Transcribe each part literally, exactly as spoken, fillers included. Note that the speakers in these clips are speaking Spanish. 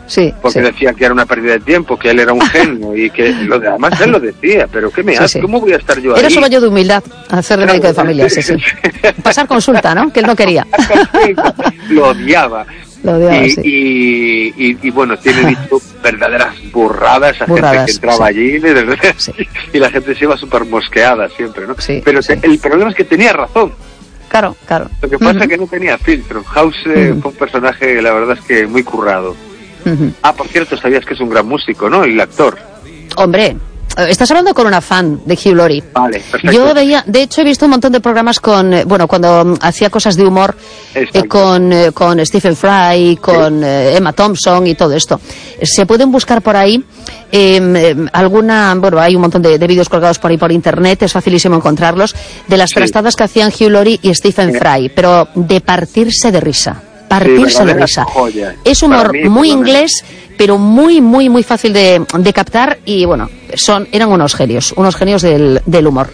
Sí, porque sí. decía que era una pérdida de tiempo, que él era un genio y que lo de, además él lo decía, pero ¿qué me Sí, hace? sí. ¿Cómo voy a estar yo Era ahí? su baño de humildad, hacer de médico de familia, sí, sí. Pasar consulta, ¿no? Que él no quería. Lo odiaba. Lo odiaba, y, sí. y, y, y bueno, tiene dicho verdaderas burradas a Burradas, gente que entraba sí. allí y, de- Sí. y la gente se iba súper mosqueada siempre, ¿no? Sí, pero sí. que el problema es que tenía razón. Claro, claro. Lo que pasa Ujú. es que no tenía filtro. House eh, Ujú. fue un personaje, la verdad es que muy currado. Ujú. Ah, por cierto, sabías que es un gran músico, ¿no? Y el actor. Hombre, eh, estás hablando con una fan de Hugh Laurie. Vale, perfecto. Yo veía, de hecho he visto un montón de programas con, eh, bueno, cuando mm, hacía cosas de humor eh, Exacto. con, eh, con Stephen Fry, con eh, Emma Thompson y todo esto. Se pueden buscar por ahí eh, eh, alguna, bueno, hay un montón de, de vídeos colgados por ahí por internet, es facilísimo encontrarlos, de las Sí. trastadas que hacían Hugh Laurie y Stephen Sí. Fry, pero de partirse de risa. Partirse de verdadera risa. joya. Es Para humor mí, muy por lo menos. inglés, pero muy, muy, muy fácil de, de captar y bueno, son, eran unos genios, unos genios del, del humor.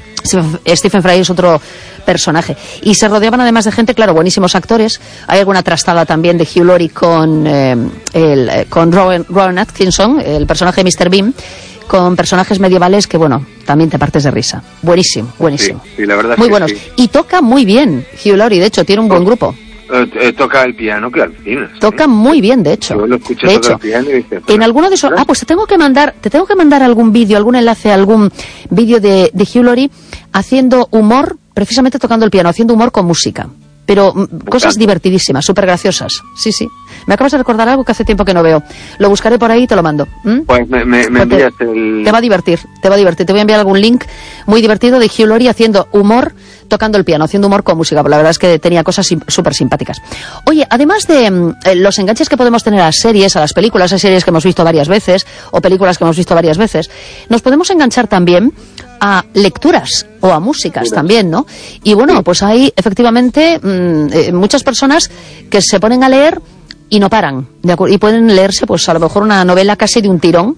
Stephen Fry es otro personaje. Y se rodeaban además de gente, claro, buenísimos actores. Hay alguna trastada también de Hugh Laurie con, eh, el, eh, con Rowan, Rowan Atkinson, el personaje de míster Bean, con personajes medievales que, bueno, también te partes de risa. Buenísimo, buenísimo. Sí, sí, la verdad es muy que buenos. sí. Y toca muy bien Hugh Laurie, de hecho, tiene un buen grupo. Eh, eh, toca el piano, que alucinas. ¿eh? Toca muy bien, de hecho. Yo lo escuché De tocar hecho, el piano y dice, en pero- alguno de esos... Ah, pues te tengo que mandar, te tengo que mandar algún vídeo, algún enlace, algún vídeo de, de Hugh Laurie haciendo humor, precisamente tocando el piano, haciendo humor con música. Pero mm, cosas encanta. divertidísimas, súper graciosas. Sí, sí. Me acabas de recordar algo que hace tiempo que no veo. Lo buscaré por ahí y te lo mando. ¿Mm? Pues me, me, me Porque envías el... Te va a divertir, te va a divertir. Te voy a enviar algún link muy divertido de Hugh Laurie haciendo humor, tocando el piano, haciendo humor con música. Pero la verdad es que tenía cosas sim- súper simpáticas. Oye, además de mm, eh, los enganches que podemos tener a las series, a las películas, a series que hemos visto varias veces, o películas que hemos visto varias veces, nos podemos enganchar también a lecturas o a músicas Lecturas. también, ¿no? Y bueno, pues hay efectivamente mm, eh, muchas personas que se ponen a leer y no paran, ¿de acuerdo? Y pueden leerse, pues a lo mejor una novela casi de un tirón,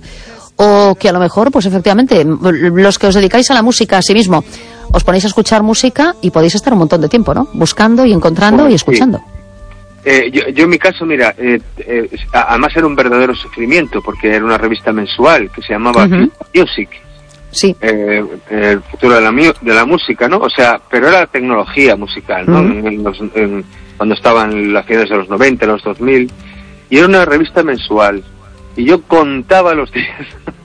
o que a lo mejor, pues efectivamente, los que os dedicáis a la música a sí mismo, os ponéis a escuchar música y podéis estar un montón de tiempo, ¿no? Buscando y encontrando Bueno, y escuchando. Eh, yo, yo en mi caso, mira, eh, eh, además era un verdadero sufrimiento, porque era una revista mensual que se llamaba Ujú. Music, Sí. eh, el futuro de la, mu- de la música, ¿no? O sea, pero era tecnología musical, ¿no? Ujú. En los- en- cuando estaban las finales de los noventa, los dos mil, y era una revista mensual, y yo contaba los días.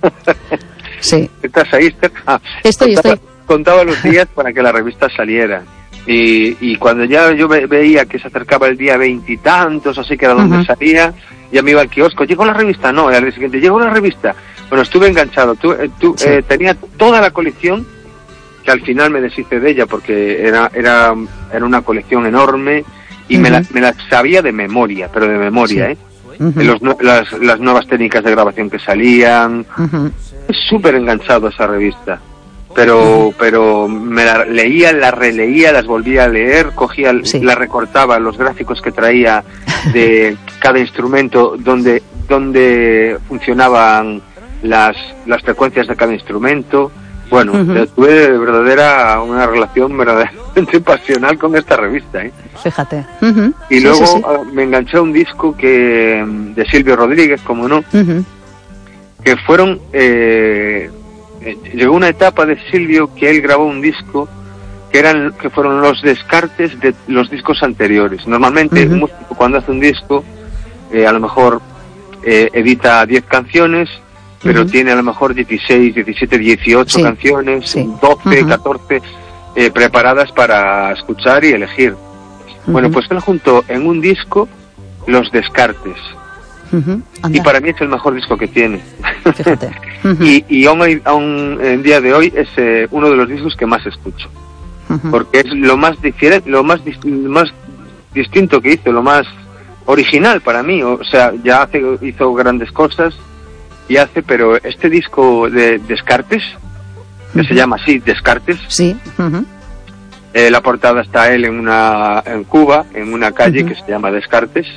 Sí. ¿Estás ahí, Esther? Ah, Estoy, contaba, estoy. contaba los días para que la revista saliera. Y, y cuando ya yo ve- veía que se acercaba el día veintitantos, así que era donde Ujú. salía, ya me iba al kiosco. ¿Llegó la revista? No, y al día siguiente, ¿llegó la revista? Bueno, estuve enganchado. Tu- eh, tu- Sí. eh, tenía toda la colección, que al final me deshice de ella porque era, era, era una colección enorme y me, la, Ujú. me la sabía de memoria, pero de memoria, Sí. ¿eh? Ujú. Los nue- las, las nuevas técnicas de grabación que salían. Ujú. Súper enganchado a esa revista. Pero, pero me la leía, la releía, las volvía a leer, cogía, Sí. la recortaba, los gráficos que traía de cada instrumento, donde, donde funcionaban las, las frecuencias de cada instrumento. Bueno, Ujú. tuve verdadera, una relación verdaderamente pasional con esta revista, ¿eh? Fíjate. Ujú. Y Sí, luego sí, sí. ah, me enganché a un disco que de Silvio Rodríguez, como no, Ujú. que fueron eh, eh, llegó una etapa de Silvio que él grabó un disco que eran que fueron los descartes de los discos anteriores. Normalmente Ujú. un músico cuando hace un disco eh, a lo mejor eh, edita diez canciones, pero Ujú. tiene a lo mejor dieciséis, diecisiete, dieciocho Sí. canciones, Sí. doce, Ujú. catorce eh, preparadas para escuchar y elegir. Bueno, Ujú. pues él juntó en un disco los descartes. Ujú. Anda, Y para mí es el mejor disco que tiene. fíjate. Ujú. y y aún, hay- aún en día de hoy es eh, uno de los discos que más escucho. Ujú. Porque es lo más diferente, lo más, dis- lo más distinto que hizo, lo más original para mí. O sea, ya hace, hizo grandes cosas y hace, pero este disco de Descartes, que se Ujú. llama así, Descartes, Sí. Ujú. eh, la portada está él en una en Cuba, en una calle Ujú. que se llama Descartes,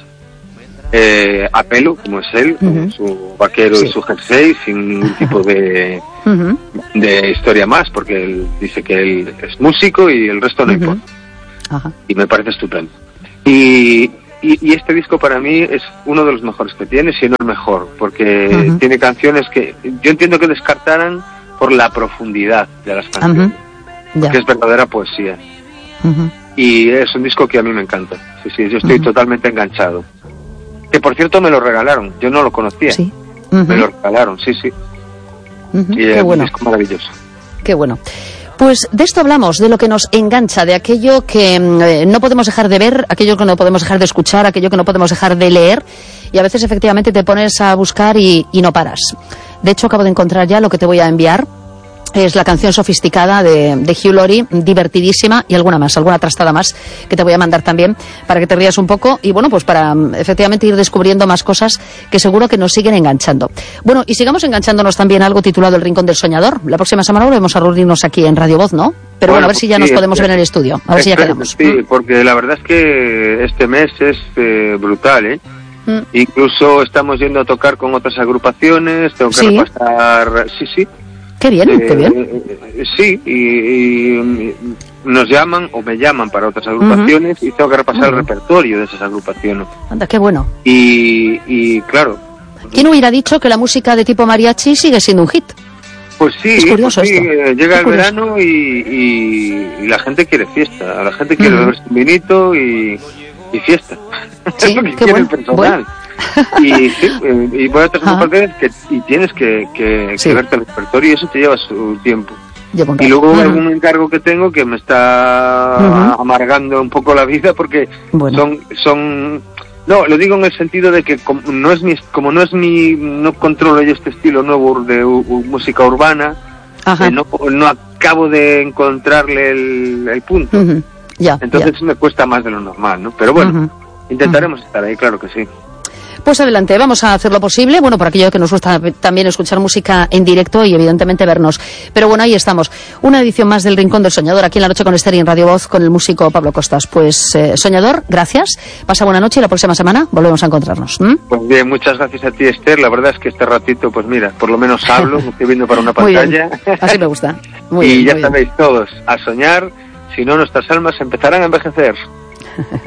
eh, a pelo, como es él, con Ujú. su vaquero Sí. y su jersey, sin ningún tipo de, Ujú. de historia más, porque él dice que él es músico y el resto no Ujú. importa. Ajá. Y me parece estupendo. Y, y, y este disco para mí es uno de los mejores que tiene, si no el mejor, porque uh-huh. tiene canciones que yo entiendo que descartaran por la profundidad de las canciones, uh-huh. que es verdadera poesía. Uh-huh. Y es un disco que a mí me encanta. Sí, sí, yo estoy uh-huh. totalmente enganchado. Que por cierto me lo regalaron, yo no lo conocía. Sí. Uh-huh. Me lo regalaron, sí, sí. Uh-huh. Y Qué es bueno. un disco maravilloso. Qué bueno. Pues de esto hablamos, de lo que nos engancha, de aquello que eh, no podemos dejar de ver, aquello que no podemos dejar de escuchar, aquello que no podemos dejar de leer, y a veces efectivamente te pones a buscar y, y no paras. De hecho, acabo de encontrar ya lo que te voy a enviar. Es la canción Sofisticada de, de Hugh Laurie, divertidísima, y alguna más, alguna trastada más que te voy a mandar también para que te rías un poco y bueno, pues para efectivamente ir descubriendo más cosas que seguro que nos siguen enganchando. Bueno, y sigamos enganchándonos también a algo titulado El Rincón del Soñador. La próxima semana volvemos a reunirnos aquí en Radio Voz, ¿no? Pero bueno, bueno a ver si ya sí, nos podemos sí, ver en el estudio, a ver si ya quedamos. Sí, porque la verdad es que este mes es eh, brutal, ¿eh? Mm. Incluso estamos yendo a tocar con otras agrupaciones, tengo que ¿Sí? repasar... Sí, sí. Qué bien, eh, qué bien. Eh, sí, y, y nos llaman o me llaman para otras agrupaciones uh-huh. y tengo que repasar uh-huh. el repertorio de esas agrupaciones. Anda, qué bueno. Y, y claro... ¿Quién hubiera dicho que la música de tipo mariachi sigue siendo un hit? Pues sí, es curioso pues sí esto. Eh, llega el verano y, y, y la gente quiere fiesta, la gente quiere uh-huh. beberse un vinito y, y fiesta. Sí, es lo que qué quiere bueno. el personal. Bueno. y sí, y voy a otras agrupaciones que y tienes que, que, sí. que verte el repertorio y eso te lleva su tiempo. Llevo y luego uh-huh. algún encargo que tengo que me está uh-huh. amargando un poco la vida porque bueno. son son no lo digo en el sentido de que como no es mi como no es mi no controlo yo este estilo nuevo de u, u, música urbana eh, no no acabo de encontrarle el, el punto uh-huh. ya, entonces ya. me cuesta más de lo normal, ¿no? Pero bueno uh-huh. intentaremos uh-huh. estar ahí, claro que sí. Pues adelante, vamos a hacer lo posible, bueno, por aquello que nos gusta también escuchar música en directo y evidentemente vernos. Pero bueno, ahí estamos. Una edición más del Rincón del Soñador, aquí en La Noche con Esther y en Radio Voz con el músico Pablo Costas. Pues, eh, Soñador, gracias. Pasa buena noche y la próxima semana volvemos a encontrarnos. ¿Mm? Pues bien, muchas gracias a ti, Esther. La verdad es que este ratito, pues mira, por lo menos hablo, me estoy viendo para una pantalla. Muy bien. Así me gusta. Muy y bien, ya muy sabéis bien. todos, a soñar, si no nuestras almas empezarán a envejecer.